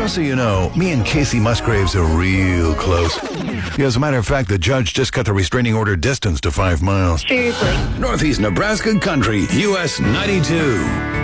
Just so you know, me and Casey Musgraves are real close. Yeah, as a matter of fact, the judge just cut the restraining order distance to 5 miles. Seriously. Northeast Nebraska Country, US 92.